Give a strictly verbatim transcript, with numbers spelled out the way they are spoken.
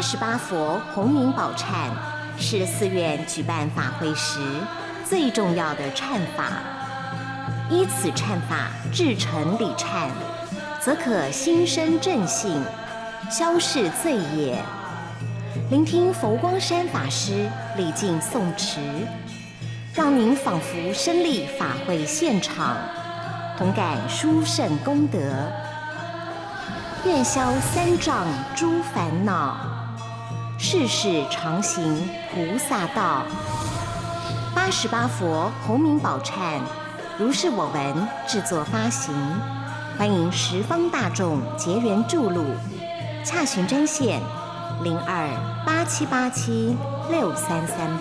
十八佛洪名宝忏是寺院举办法会时最重要的忏法。依此忏法至诚礼忏，则可心生正信，消逝罪业。聆听佛光山法师礼敬诵持，让您仿佛身历法会现场，同感殊胜功德，愿消三障诸烦恼，世世常行菩萨道。八十八佛洪名宝忏如是我闻制作发行，欢迎十方大众结缘注录，洽询专线零二八七八七六三三